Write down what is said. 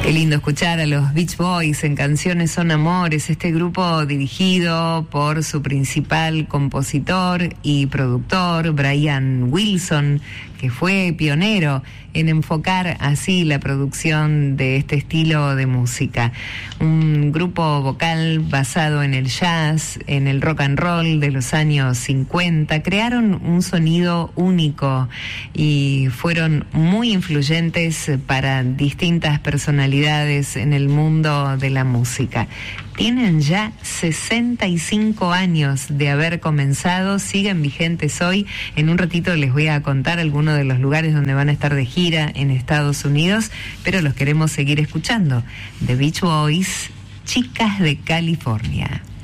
Qué lindo escuchar a los Beach Boys en Canciones Son Amores, este grupo dirigido por su principal compositor y productor, Brian Wilson, que fue pionero en enfocar así la producción de este estilo de música. Un grupo vocal basado en el jazz, en el rock and roll de los años 50, crearon un sonido único y fueron muy influyentes para distintas personalidades en el mundo de la música. Tienen ya 65 años de haber comenzado, siguen vigentes hoy. En un ratito les voy a contar algunos de los lugares donde van a estar de gira en Estados Unidos, pero los queremos seguir escuchando. The Beach Boys, Chicas de California.